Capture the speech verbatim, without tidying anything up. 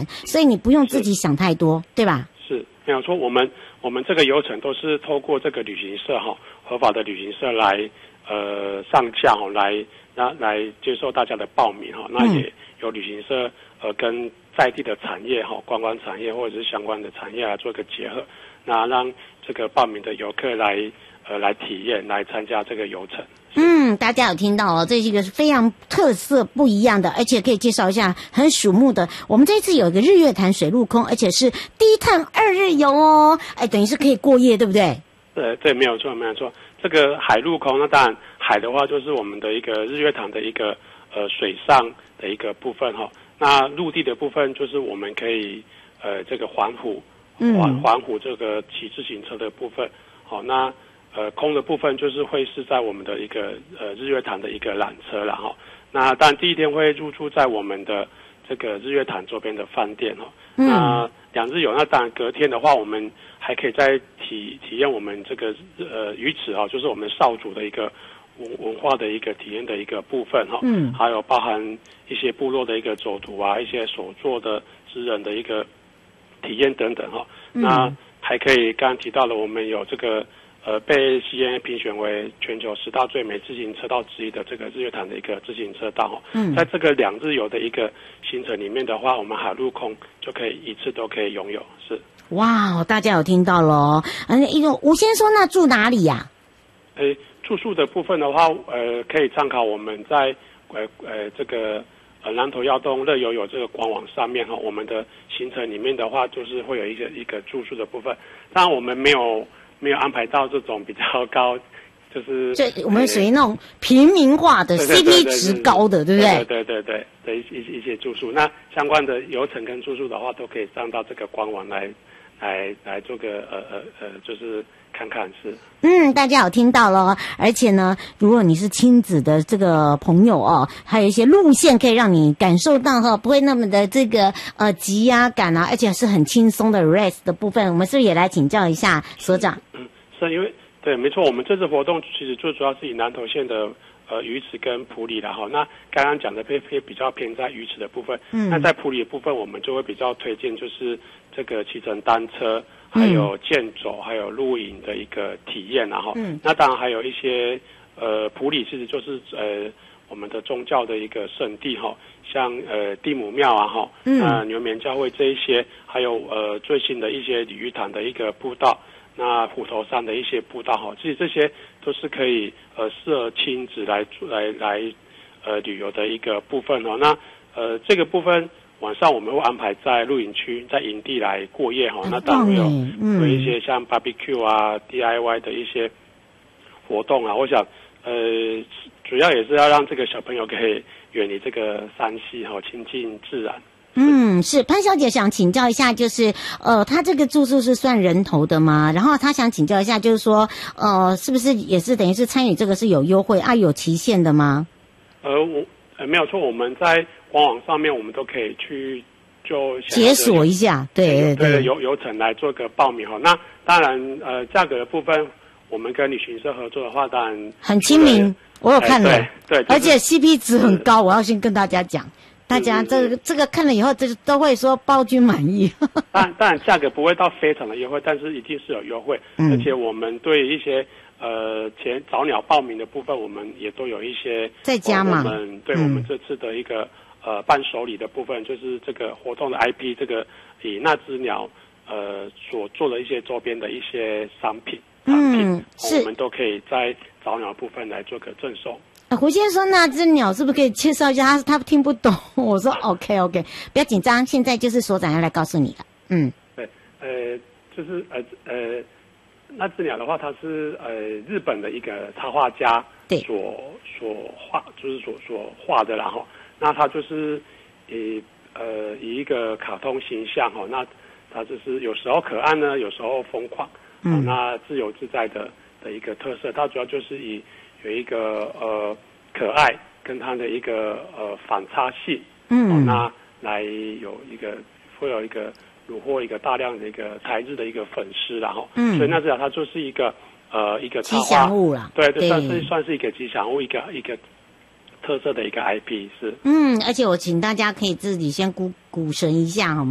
玩，所以你不用自己想太多，对吧？ 是，没有错。我们我们这个游程都是透过这个旅行社哈，合法的旅行社来呃上架哈，来那来接受大家的报名哈，那也有旅行社呃跟在地的产业哈，观光产业或者是相关的产业来做一个结合，那让这个报名的游客来呃来体验，来参加这个游程。 嗯，大家有听到哦，这是一个非常特色不一样的，而且可以介绍一下很瞩目的。我们这次有一个日月潭水陆空，而且是低碳二日游哦，哎，等于是可以过夜，对不对？ 对对，没有错，没有错。这个海陆空，那当然海的话就是我们的一个日月潭的一个呃水上的一个部分哈、哦。那陆地的部分就是我们可以呃这个环湖，环环湖这个骑自行车的部分。好、哦，那呃空的部分就是会是在我们的一个呃日月潭的一个缆车了哈、哦。那当然第一天会入住在我们的这个日月潭周边的饭店哈、哦。嗯、那两日游，那当然隔天的话，我们还可以再体体验我们这个呃鱼池啊、哦，就是我们少族的一个文文化的一个体验的一个部分哈、哦。嗯，还有包含一些部落的一个走读啊，一些所做的职人的一个体验等等哈、哦。嗯、那还可以刚刚提到了，我们有这个。呃，被 C N A 评选为全球十大最美自行车道之一的这个日月潭的一个自行车道，嗯，在这个两日游的一个行程里面的话，我们海陆空就可以一次都可以拥有，是。 哇，大家有听到了哦。嗯，一个吴先说，那住哪里呀、 啊？诶，住宿的部分的话，呃，可以参考我们在呃呃这个呃南投耀东乐游有这个官网上面哈，我们的行程里面的话，就是会有一个一个住宿的部分，当然我们没有。没有安排到这种比较高，就是这我们属于那种平民化的 C P 值高的，对不对？ 对对对对，一一一些住宿，那相关的游程跟住宿的话，都可以上到这个官网来，来来做个呃呃呃，就是看看是。 嗯，大家有听到了，而且呢，如果你是亲子的这个朋友哦，还有一些路线可以让你感受到哈，不会那么的这个呃急啊赶啊，而且是很轻松的 rest 的部分，我们是不是也来请教一下所长？ 嗯，是因为对，没错，我们这次活动其实最主要是以南投县的呃鱼池跟埔里啦哈。那刚刚讲的偏偏比较偏在鱼池的部分，嗯，那在埔里的部分，我们就会比较推荐就是这个骑乘单车。还有健走，还有露营的一个体验，然后，嗯，那当然还有一些，呃，埔里其实就是呃我们的宗教的一个圣地哈，像呃地母庙啊哈，嗯，那牛眠教会这一些，还有呃最新的一些鲤鱼潭的一个步道，那虎头山的一些步道哈，其实这些都是可以呃适合亲子来来来呃旅游的一个部分哦，那呃这个部分。晚上我们会安排在露营区，在营地来过夜哈。那当然有、嗯、有一些像 barbecue 啊、D I Y 的一些活动啊。我想，呃，主要也是要让这个小朋友可以远离这个山溪哈，亲近自然。 嗯，是潘小姐想请教一下，就是呃，她这个住宿是算人头的吗？然后她想请教一下，就是说，呃，是不是也是等于是参与这个是有优惠啊，有期限的吗？ 呃，我呃没有错，我们在。官网上面我们都可以去就解锁一下，对对对，游游程来做个报名哈。那当然呃，价格的部分，我们跟旅行社合作的话，当然很亲民，我有看了， 哎、对, 对、就是， 而且 C P 值很高。我要先跟大家讲，大家这个这个看了以后，这都会说包君满意。 当然，当然价格不会到非常的优惠，但是一定是有优惠，嗯、而且我们对一些。呃，前早鸟报名的部分，我们也都有一些在家嘛。 我们对、嗯、我们这次的一个呃伴手礼的部分，就是这个活动的 I P， 这个以那只鸟呃所做的一些周边的一些商品产品，嗯、是我们都可以在早鸟部分来做个赠送。 啊、胡先生，那只鸟是不是可以介绍一下？他他听不懂。我说 OK OK， 不要紧张，现在就是所长要来告诉你了。嗯， 对，呃，就是呃呃。那只鸟的话，它是呃日本的一个插画家所所画，就是所所画的，然后那它就是以呃以一个卡通形象哈，那它就是有时候可爱呢，有时候疯狂，嗯，那自由自在的的一个特色。它主要就是以有一个呃可爱跟它的一个呃反差性，嗯，哦、那来有一个会有一个。虏获一个大量的一个台日的一个粉丝，然后，嗯，所以那至少它就是一个呃一个吉祥物啦， 对，这算是算是一个吉祥物，一个一个特色的一个 I P 是。 嗯，而且我请大家可以自己先估股神一下好吗？